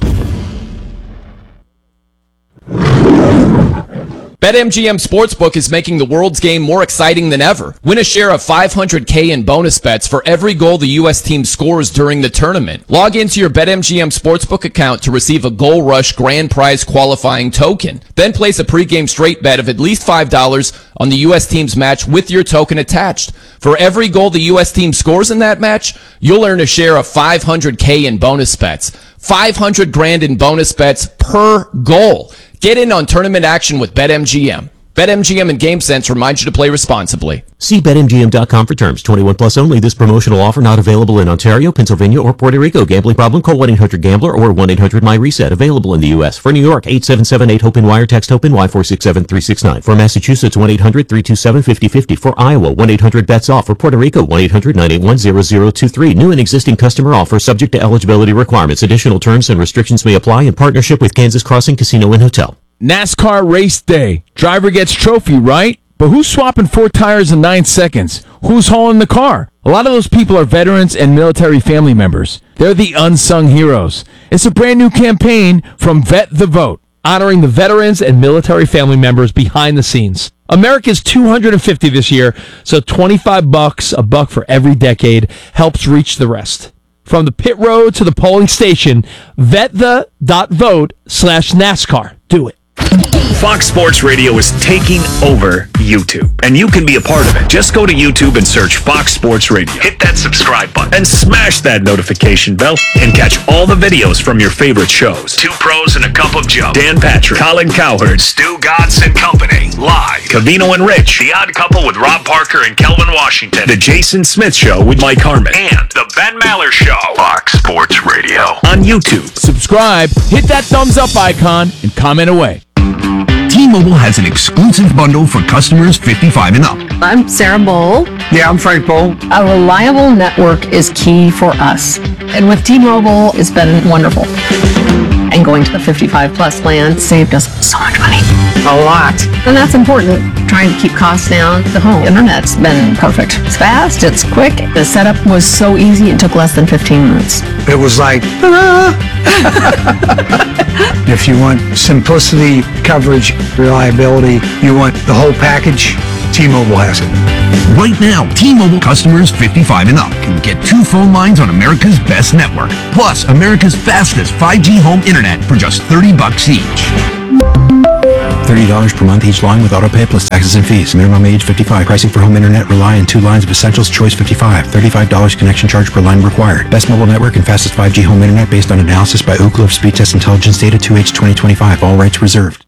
BetMGM Sportsbook is making the world's game more exciting than ever. Win a share of $500K in bonus bets for every goal the U.S. team scores during the tournament. Log into your BetMGM Sportsbook account to receive a Goal Rush grand prize qualifying token. Then place a pregame straight bet of at least $5 on the U.S. team's match with your token attached. For every goal the U.S. team scores in that match, you'll earn a share of $500K in bonus bets. $500,000 in bonus bets per goal. Get in on tournament action with BetMGM. BetMGM and GameSense remind you to play responsibly. See BetMGM.com for terms. 21 plus only. This promotional offer not available in Ontario, Pennsylvania, or Puerto Rico. Gambling problem? Call 1-800-GAMBLER or 1-800-MyReset. Available in the U.S. For New York, 877-8-HOPE-NWIRE. Text HOPE-NY 467-369. For Massachusetts, 1-800-327-5050. For Iowa, 1-800-BETS-OFF. For Puerto Rico, 1-800-981-0023. New and existing customer offer subject to eligibility requirements. Additional terms and restrictions may apply in partnership with Kansas Crossing Casino and Hotel. NASCAR race day. Driver gets trophy, right? But who's swapping 4 tires in 9 seconds? Who's hauling the car? A lot of those people are veterans and military family members. They're the unsung heroes. It's a brand new campaign from Vet the Vote, honoring the veterans and military family members behind the scenes. America's 250 this year, so $25, $1 for every decade, helps reach the rest. From the pit road to the polling station, VetThe.vote/NASCAR. Do it. Fox Sports Radio is taking over YouTube, and you can be a part of it. Just go to YouTube and search Fox Sports Radio. Hit that subscribe button and smash that notification bell and catch all the videos from your favorite shows. 2 Pros and a Cup of Joe, Dan Patrick, Colin Cowherd, Stu Godson Company, live, Covino and Rich, The Odd Couple with Rob Parker and Kelvin Washington, The Jason Smith Show with Mike Harmon, and The Ben Maller Show. Fox Sports Radio on YouTube. Subscribe, hit that thumbs up icon, and comment away. T-Mobile has an exclusive bundle for customers 55 and up. I'm Sarah Bowl. Yeah, I'm Frank Bowl. A reliable network is key for us. And with T-Mobile, it's been wonderful. And And going to the 55 plus plan saved us so much money. A lot. And that's important. Trying to keep costs down. The home internet's been perfect. It's fast, it's quick. The setup was so easy, it took less than 15 minutes. It was like, if you want simplicity, coverage, reliability, you want the whole package, T-Mobile has it. Right now, T-Mobile customers 55 and up can get 2 phone lines on America's best network, plus America's fastest 5G home internet for just $30 each. $30 per month each line with autopay plus taxes and fees. Minimum age 55. Pricing for home internet rely on 2 lines of Essentials Choice 55. $35 connection charge per line required. Best mobile network and fastest 5G home internet based on analysis by Ookla of Speed Test Intelligence data 2H 2025. All rights reserved.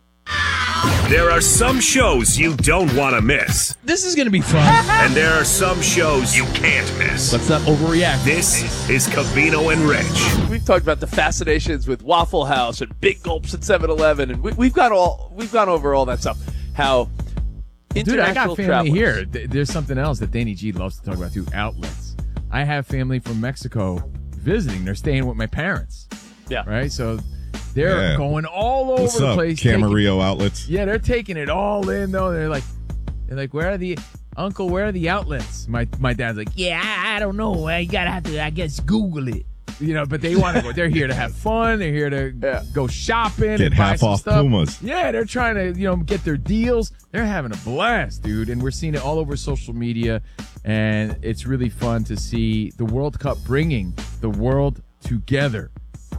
There are some shows you don't want to miss. This is going to be fun. And there are some shows you can't miss. Let's not overreact. This is Covino and Rich. We've talked about the fascinations with Waffle House and Big Gulps at 7-Eleven, and we've gone over all that stuff. How Dude, I got family travelers. here. There's something else that Danny G loves to talk about too. Outlets. I have family from Mexico visiting. They're staying with my parents. Yeah. Right. So they're going all over What's the up, place. Camarillo outlets? Yeah, they're taking it all in though. They're like, where are the Uncle? Where are the outlets? My dad's like, yeah, I don't know. I have to, I guess, Google it. You know, but they want to go. They're here to have fun. They're here to go shopping, Get and buy half some off stuff. Pumas. Yeah, they're trying to, get their deals. They're having a blast, dude. And we're seeing it all over social media. And it's really fun to see the World Cup bringing the world together.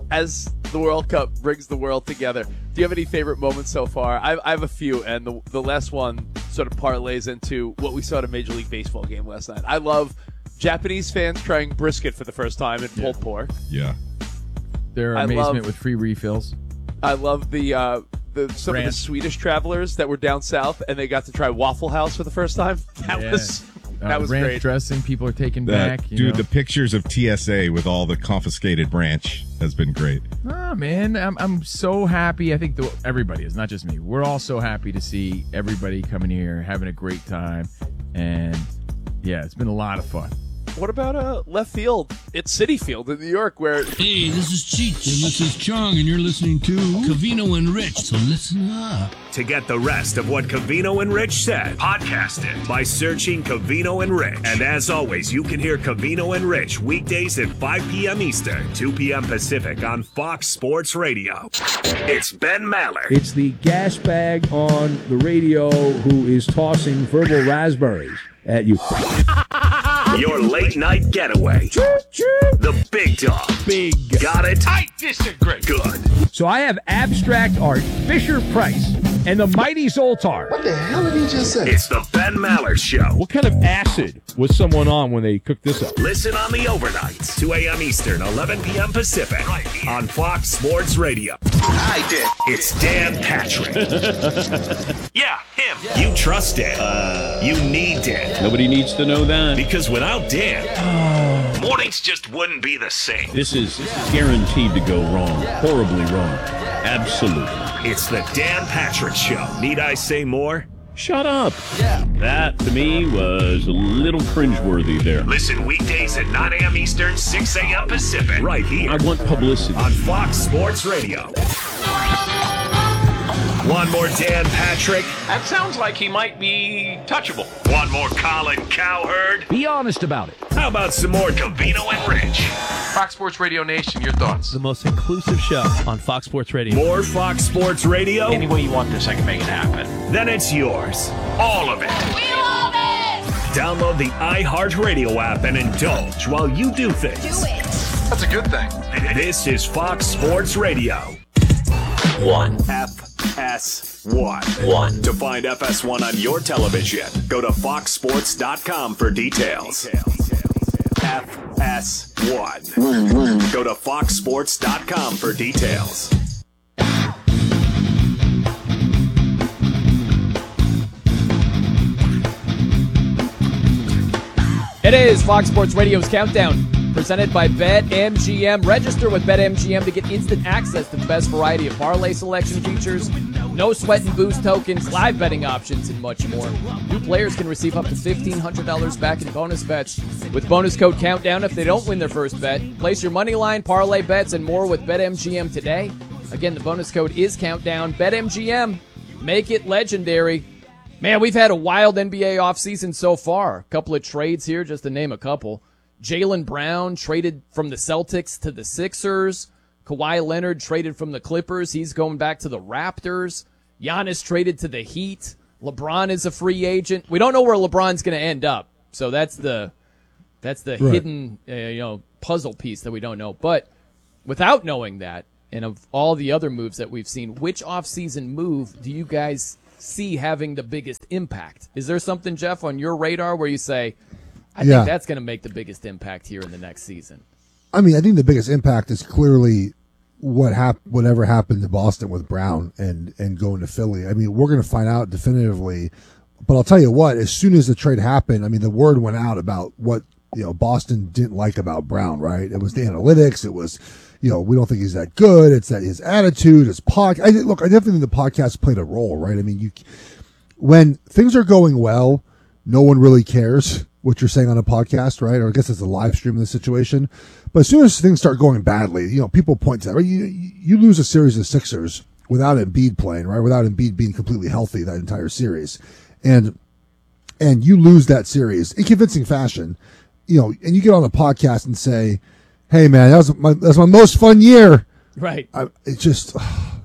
As the World Cup brings the world together, do you have any favorite moments so far? I have a few, and the last one sort of parlays into what we saw at a Major League Baseball game last night. I love Japanese fans trying brisket for the first time and pulled pork. Yeah. Their amazement with free refills. I love some of the Swedish travelers that were down south and they got to try Waffle House for the first time. That was ranch great. Dressing people are taking back. The pictures of TSA with all the confiscated ranch has been great. Oh, man, I'm so happy. I think everybody is, not just me. We're all so happy to see everybody coming here, having a great time. And, yeah, it's been a lot of fun. What about left field? It's Citi Field in New York where... Hey, this is Cheech, and this is Chong, and you're listening to Covino and Rich, so listen up. To get the rest of what Covino and Rich said, podcast it by searching Covino and Rich. And as always, you can hear Covino and Rich weekdays at 5 p.m. Eastern, 2 p.m. Pacific on Fox Sports Radio. It's Ben Maller. It's the gas bag on the radio who is tossing verbal raspberries at you. Your late night getaway. The big dog. Big. Got it? I disagree. Good. So I have abstract art, Fisher-Price, and the mighty Zoltar. What the hell did he just say? It's the Ben Maller Show. What kind of acid was someone on when they cooked this up? Listen on the overnights, 2 a.m. Eastern, 11 p.m. Pacific, on Fox Sports Radio. I did. It's Dan Patrick. Yeah, him. You trust Dan. You need Dan. Nobody needs to know that. Because without Dan, mornings just wouldn't be the same. This is guaranteed to go wrong. Horribly wrong. Absolutely. It's the Dan Patrick Show. Need I say more? Shut up. Yeah. That, to me, was a little cringeworthy there. Listen weekdays at 9 a.m. Eastern, 6 a.m. Pacific. Right here. I want publicity. On Fox Sports Radio. One more Dan Patrick. That sounds like he might be touchable. One more Colin Cowherd. Be honest about it. How about some more Covino and Rich? Fox Sports Radio Nation, your thoughts? The most inclusive show on Fox Sports Radio. More Fox Sports Radio? Any way you want this, I can make it happen. Then it's yours. All of it. We love it! Download the iHeartRadio app and indulge while you do things. Do it! That's a good thing. This is Fox Sports Radio. 1. FS1. 1. To find FS1 on your television, go to foxsports.com for details. FS1. Go to foxsports.com for details. It is Fox Sports Radio's Countdown presented by BetMGM. Register with BetMGM to get instant access to the best variety of parlay selection features, no sweat and boost tokens, live betting options, and much more. New players can receive up to $1,500 back in bonus bets with bonus code COUNTDOWN if they don't win their first bet. Place your money line, parlay bets, and more with BetMGM today. Again, the bonus code is COUNTDOWN. BetMGM. Make it legendary. Man, we've had a wild NBA offseason so far. A couple of trades here, just to name a couple. Jaylen Brown traded from the Celtics to the Sixers. Kawhi Leonard traded from the Clippers. He's going back to the Raptors. Giannis traded to the Heat. LeBron is a free agent. We don't know where LeBron's going to end up. So that's the hidden puzzle piece that we don't know. But without knowing that, and of all the other moves that we've seen, which offseason move do you guys see having the biggest impact? Is there something, Jeff, on your radar where you say, I think that's going to make the biggest impact here in the next season? I mean, I think the biggest impact is clearly whatever happened to Boston with Brown and going to Philly. I mean, we're going to find out definitively. But I'll tell you what, as soon as the trade happened, I mean, the word went out about what Boston didn't like about Brown, right? It was the analytics. It was, we don't think he's that good. It's that his attitude, his podcast. I definitely think the podcast played a role, right? I mean, when things are going well, no one really cares what you're saying on a podcast, right? Or I guess it's a live stream of the situation. But as soon as things start going badly, people point to that. Right? You lose a series of Sixers without Embiid playing, right? Without Embiid being completely healthy that entire series. And you lose that series in convincing fashion, and you get on a podcast and say, hey, man, that's my most fun year. Right. It just,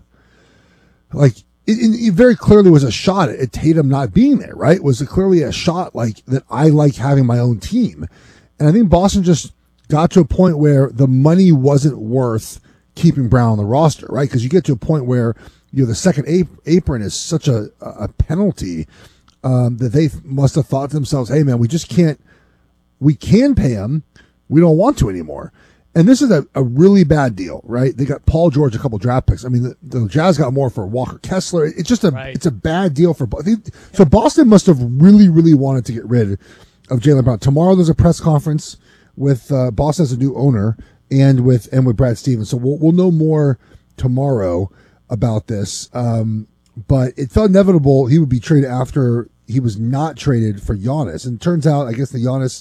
it very clearly was a shot at Tatum not being there, right? It was clearly a shot that I like having my own team. And I think Boston just got to a point where the money wasn't worth keeping Brown on the roster, right? Because you get to a point where, the second apron is such a penalty that they must have thought to themselves, hey, man, we can pay him. We don't want to anymore. And this is a really bad deal, right? They got Paul George, a couple draft picks. I mean, the Jazz got more for Walker Kessler. It's just it's a bad deal for Boston. So Boston must have really, really wanted to get rid of Jaylen Brown. Tomorrow there's a press conference with Boston as a new owner and with Brad Stevens. So we'll know more tomorrow about this. But it felt inevitable he would be traded after he was not traded for Giannis. And it turns out, I guess the Giannis,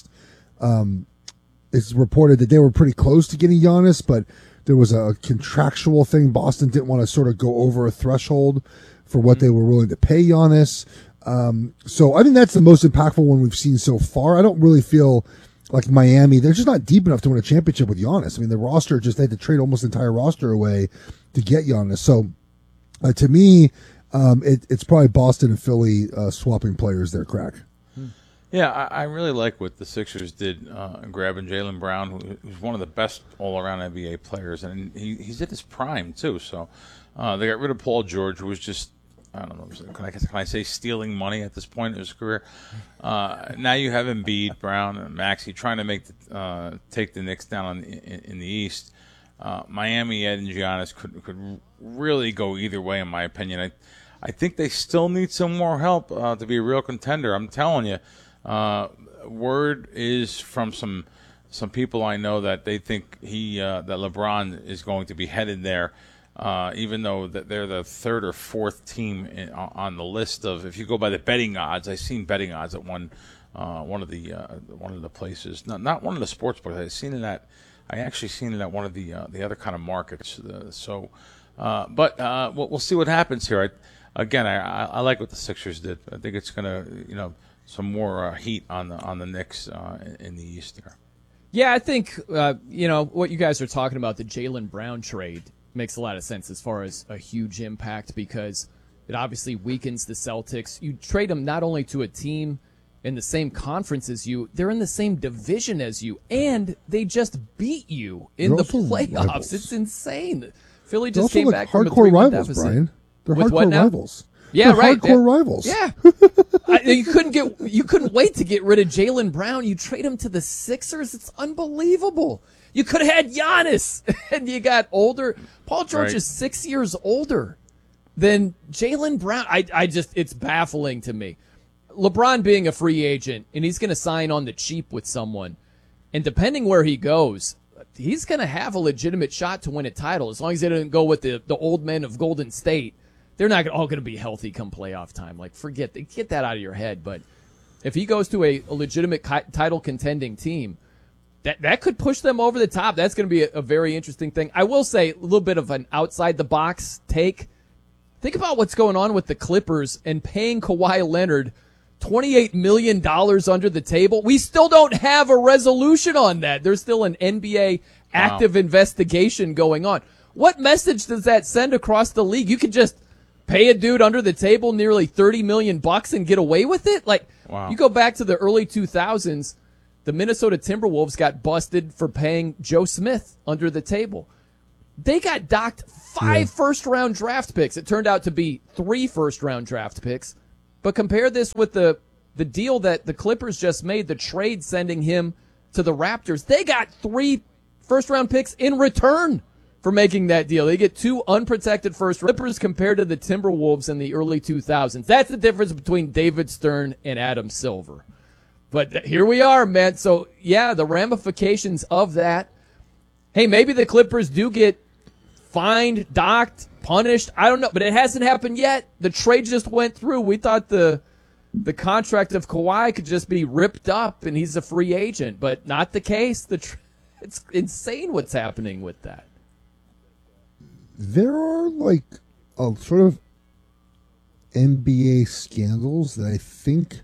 it's reported that they were pretty close to getting Giannis, but there was a contractual thing. Boston didn't want to sort of go over a threshold for what they were willing to pay Giannis. So I think that's the most impactful one we've seen so far. I don't really feel like Miami, they're just not deep enough to win a championship with Giannis. I mean, the roster they had to trade almost the entire roster away to get Giannis. So to me, it's probably Boston and Philly swapping players there, Crack. Yeah, I really like what the Sixers did grabbing Jaylen Brown, who's one of the best all-around NBA players, and he's at his prime, too. So they got rid of Paul George, who was just, I don't know, can I say stealing money at this point in his career? Now you have Embiid, Brown, and Maxey trying to take the Knicks down in the East. Miami, Ed, and Giannis could really go either way, in my opinion. I think they still need some more help to be a real contender. I'm telling you. Word is from some people I know that they think that LeBron is going to be headed there, even though that they're the third or fourth team on the list of. If you go by the betting odds, I've seen betting odds at one of the places, not one of the sports books. I actually seen it at one of the other kind of markets. But we'll see what happens here. I like what the Sixers did. I think it's gonna some more heat on the Knicks in the East there. Yeah, I think what you guys are talking about, the Jaylen Brown trade, makes a lot of sense as far as a huge impact because it obviously weakens the Celtics. You trade them not only to a team in the same conference as you, they're in the same division as you, and they just beat you in the playoffs. Rivals. It's insane. Philly just came back from a 3-1 deficit. Brian. They're with hardcore rivals. Yeah, They're right. Hardcore rivals. Yeah. You couldn't wait to get rid of Jaylen Brown. You trade him to the Sixers. It's unbelievable. You could have had Giannis, and you got older. Paul George is 6 years older than Jaylen Brown. It's baffling to me. LeBron being a free agent, and he's going to sign on the cheap with someone. And depending where he goes, he's going to have a legitimate shot to win a title as long as they don't go with the old men of Golden State. They're not all going to be healthy come playoff time. Like, get that out of your head. But if he goes to a legitimate title contending team, that could push them over the top. That's going to be a very interesting thing. I will say a little bit of an outside-the-box take. Think about what's going on with the Clippers and paying Kawhi Leonard $28 million under the table. We still don't have a resolution on that. There's still an NBA active investigation going on. What message does that send across the league? You could just pay a dude under the table nearly $30 million and get away with it? Like, you go back to the early 2000s, the Minnesota Timberwolves got busted for paying Joe Smith under the table. They got docked 5 first-round draft picks. It turned out to be 3 first-round draft picks. But compare this with the deal that the Clippers just made, the trade sending him to the Raptors. They got 3 first-round picks in return for making that deal. They get 2 unprotected first-round Clippers compared to the Timberwolves in the early 2000s. That's the difference between David Stern and Adam Silver. But here we are, man. So, yeah, the ramifications of that. Hey, maybe the Clippers do get fined, docked, punished. I don't know, but it hasn't happened yet. The trade just went through. We thought the contract of Kawhi could just be ripped up and he's a free agent, but not the case. It's insane what's happening with that. There are like a sort of NBA scandals that I think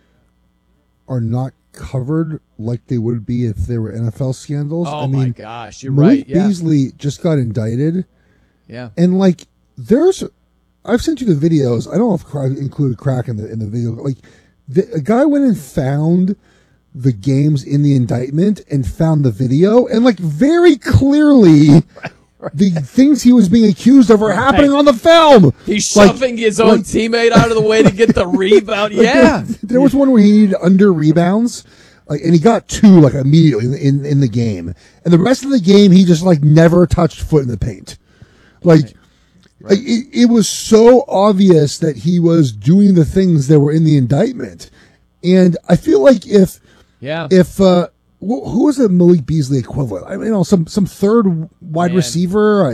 are not covered like they would be if they were NFL scandals. Oh, I mean, my gosh, you're Malik right. Yeah. Beasley just got indicted. Yeah. And like, I've sent you the videos. I don't know if I included crack in the video. Like, a guy went and found the games in the indictment and found the video, and like very clearly, the things he was being accused of are happening on the film. He's shoving his own teammate out of the way to get the rebound. Yeah. There was one where he needed under rebounds, and he got 2 like immediately in the game. And the rest of the game, he just like never touched foot in the paint. Like, it was so obvious that he was doing the things that were in the indictment. And I feel like if who was the Malik Beasley equivalent? I mean, some third wide receiver.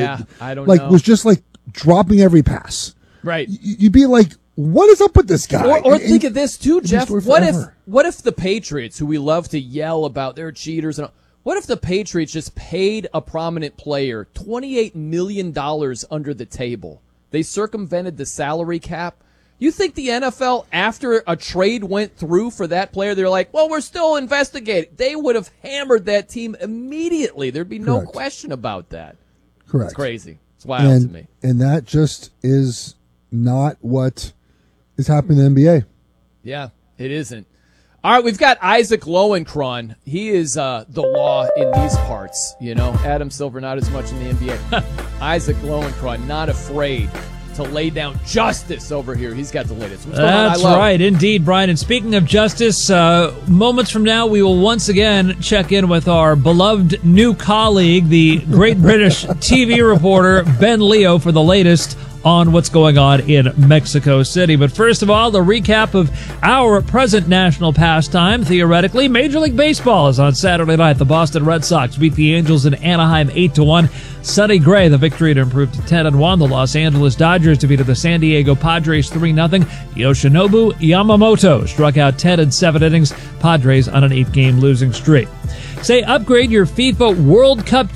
I don't know. Was just like dropping every pass. Right. You'd be like, what is up with this guy? Or think of this too, Jeff. What if the Patriots, who we love to yell about, they're cheaters and all, what if the Patriots just paid a prominent player $28 million under the table? They circumvented the salary cap. You think the NFL, after a trade went through for that player, they're like, well, we're still investigating. They would have hammered that team immediately. There'd be no question about that. Correct. It's crazy. It's wild to me. And that just is not what is happening in the NBA. Yeah, it isn't. All right, we've got Isaac Lowenkron. He is the law in these parts, you know. Adam Silver, not as much in the NBA. Isaac Lowenkron, not afraid to lay down justice over here. He's got the latest. What's going on? That's right, indeed, Brian. And speaking of justice, moments from now, we will once again check in with our beloved new colleague, the great British TV reporter Ben Leo, for the latest on what's going on in Mexico City. But first of all, the recap of our present national pastime. Theoretically, Major League Baseball is on Saturday night. The Boston Red Sox beat the Angels in Anaheim 8-1. Sonny Gray, the victory to improve to 10-1. The Los Angeles Dodgers defeated the San Diego Padres 3-0. Yoshinobu Yamamoto struck out 10 in 7 innings. Padres on an 8-game losing streak. Say, upgrade your FIFA World Cup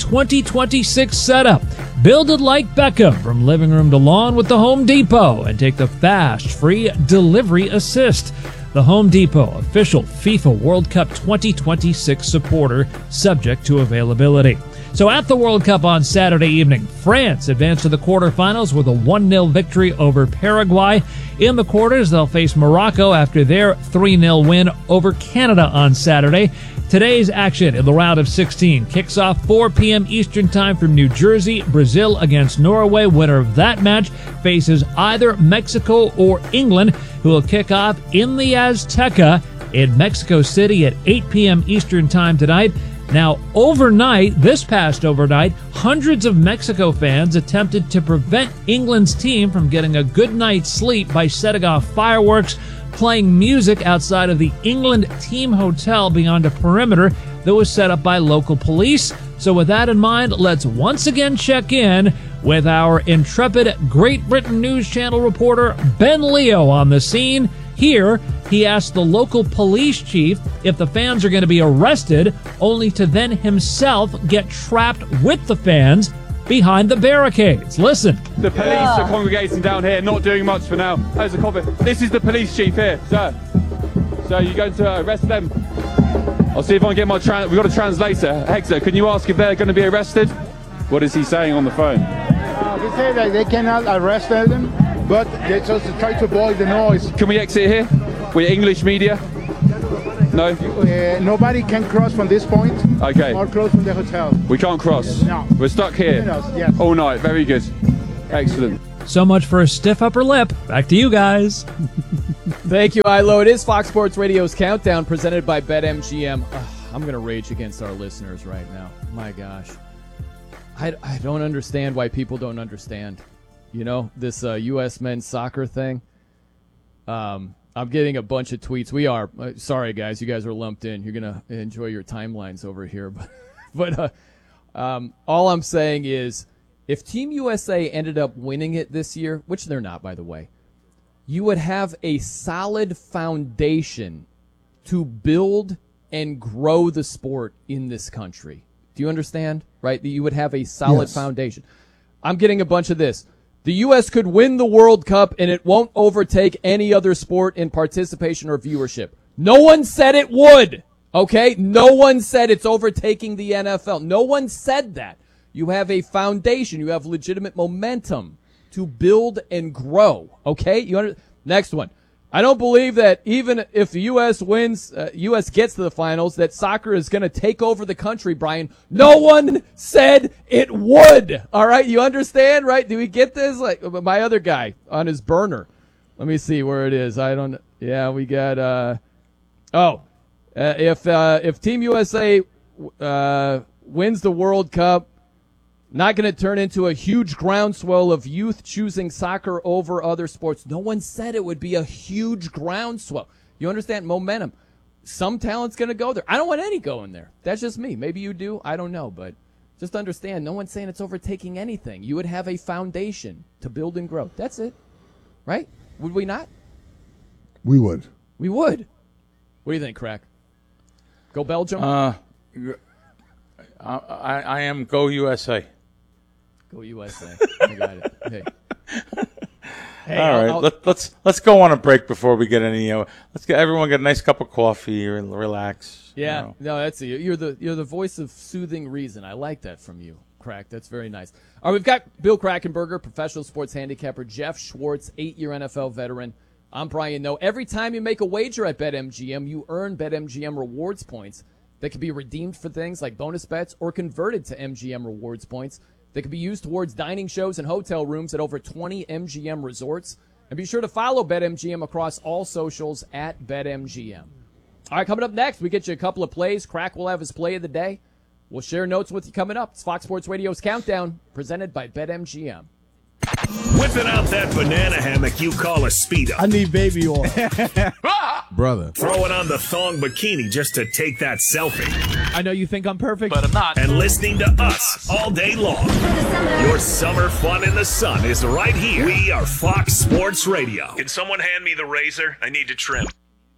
2026 setup. Build it like Beckham from living room to lawn with the Home Depot and take the fast, free delivery assist. The Home Depot, official FIFA World Cup 2026 supporter, subject to availability. So at the World Cup on Saturday evening, France advanced to the quarterfinals with a 1-0 victory over Paraguay. In the quarters, they'll face Morocco after their 3-0 win over Canada on Saturday. Today's action in the round of 16 kicks off 4 p.m. Eastern Time from New Jersey. Brazil against Norway. Winner of that match faces either Mexico or England, who will kick off in the Azteca in Mexico City at 8 p.m. Eastern Time tonight. Now, this past overnight, hundreds of Mexico fans attempted to prevent England's team from getting a good night's sleep by setting off fireworks, playing music outside of the England team hotel beyond a perimeter. that was set up by local police. So with that in mind, let's once again check in with our intrepid Great Britain News Channel reporter Ben Leo on the scene. Here, he asked the local police chief if the fans are going to be arrested, only to then himself get trapped with the fans behind the barricades. Listen. The police are congregating down here, not doing much for now. How's the coffee? This is the police chief here, sir. So you're going to arrest them? I'll see if I can get my we've got a translator. Hector, can you ask if they're going to be arrested? What is he saying on the phone? He said that they cannot arrest them, but they just try to avoid the noise. Can we exit here? We're English media. No? Nobody can cross from this point. Okay. Or close from the hotel. We can't cross? No. We're stuck here? Yes. All night. Very good. Excellent. So much for a stiff upper lip. Back to you guys. Thank you, Ilo. It is Fox Sports Radio's Countdown presented by BetMGM. I'm going to rage against our listeners right now. My gosh. I don't understand why people don't understand. You know, this U.S. men's soccer thing. I'm getting a bunch of tweets. We are. Sorry, guys. You guys are lumped in. You're going to enjoy your timelines over here. But all I'm saying is, if Team USA ended up winning it this year, which they're not, by the way, you would have a solid foundation to build and grow the sport in this country. Do you understand? Right? That you would have a solid foundation. I'm getting a bunch of this. The U.S. could win the World Cup and it won't overtake any other sport in participation or viewership. No one said it would. Okay? No one said it's overtaking the NFL. No one said that. You have a foundation. You have legitimate momentum to build and grow. Okay? Next one. I don't believe that even if the U.S. wins, U.S. gets to the finals, that soccer is going to take over the country, Brian. No one said it would. All right? You understand, right? Do we get this? Like my other guy on his burner. Let me see where it is. Yeah, we got, if Team USA wins the World Cup, not going to turn into a huge groundswell of youth choosing soccer over other sports. No one said it would be a huge groundswell. You understand? Momentum. Some talent's going to go there. I don't want any going there. That's just me. Maybe you do. I don't know. But just understand, no one's saying it's overtaking anything. You would have a foundation to build and grow. That's it. Right? Would we not? We would. We would. What do you think, Crack? Go Belgium? I am Go USA. Go USA. I got it. Hey, all right, let's go on a break before we get any. Let's get everyone get a nice cup of coffee and relax. Yeah, no, that's it. You're the voice of soothing reason. I like that from you, Crack. That's very nice. All right, we've got Bill Krackomberger, professional sports handicapper, Jeff Schwartz, 8-year NFL veteran. I'm Brian Noe. Every time you make a wager at BetMGM, you earn BetMGM rewards points that can be redeemed for things like bonus bets or converted to MGM rewards points that can be used towards dining shows and hotel rooms at over 20 MGM resorts. And be sure to follow BetMGM across all socials at BetMGM. All right, coming up next, we get you a couple of plays. Crack will have his play of the day. We'll share notes with you coming up. It's Fox Sports Radio's Countdown, presented by BetMGM. Whipping out that banana hammock you call a Speedo. I need baby oil. Brother. Throwing on the thong bikini just to take that selfie. I know you think I'm perfect, but I'm not. And listening to us all day long. Your summer fun in the sun is right here. We are Fox Sports Radio. Can someone hand me the razor? I need to trim.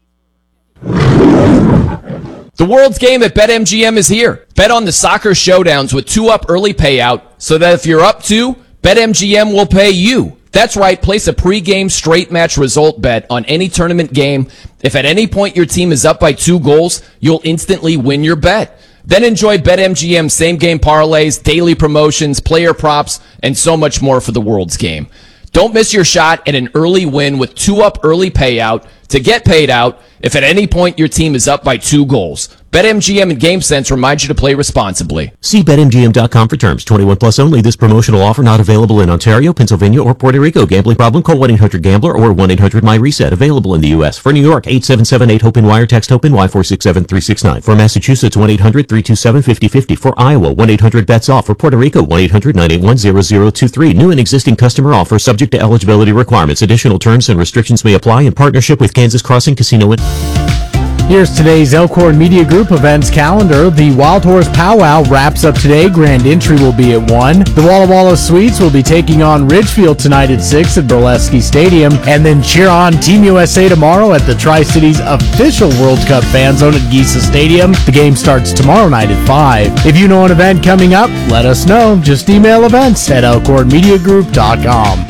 The World's Game at BetMGM is here. Bet on the soccer showdowns with 2-up early payout so that if you're up 2, BetMGM will pay you. That's right, place a pregame straight match result bet on any tournament game. If at any point your team is up by 2 goals, you'll instantly win your bet. Then enjoy BetMGM same-game parlays, daily promotions, player props, and so much more for the World's Game. Don't miss your shot at an early win with 2-up early payout to get paid out if at any point your team is up by 2 goals. BetMGM and GameSense remind you to play responsibly. See BetMGM.com for terms. 21 plus only. This promotional offer not available in Ontario, Pennsylvania, or Puerto Rico. Gambling problem? Call 1-800-GAMBLER or 1-800-MY-RESET. Available in the U.S. For New York, 877-8-HOPE-WIRE. Text HOPE-NY 467-369. For Massachusetts, 1-800-327-5050. For Iowa, 1-800-BETS-OFF. For Puerto Rico, 1-800-981-0023. New and existing customer offer subject to eligibility requirements. Additional terms and restrictions may apply in partnership with Kansas Crossing Casino and... Here's today's Elkhorn Media Group events calendar. The Wild Horse Powwow wraps up today. Grand entry will be at 1. The Walla Walla Sweets will be taking on Ridgefield tonight at 6 at Burlesky Stadium. And then cheer on Team USA tomorrow at the Tri-Cities official World Cup fan zone at Giesa Stadium. The game starts tomorrow night at 5. If you know an event coming up, let us know. Just email events at elkhornmediagroup.com.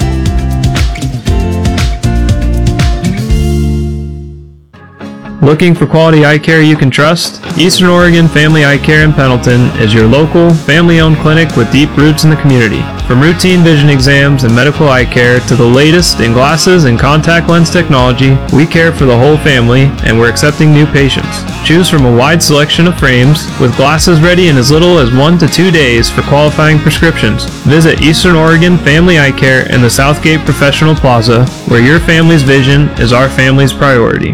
Looking for quality eye care you can trust? Eastern Oregon Family Eye Care in Pendleton is your local, family-owned clinic with deep roots in the community. From routine vision exams and medical eye care to the latest in glasses and contact lens technology, we care for the whole family and we're accepting new patients. Choose from a wide selection of frames with glasses ready in as little as 1 to 2 days for qualifying prescriptions. Visit Eastern Oregon Family Eye Care in the Southgate Professional Plaza, where your family's vision is our family's priority.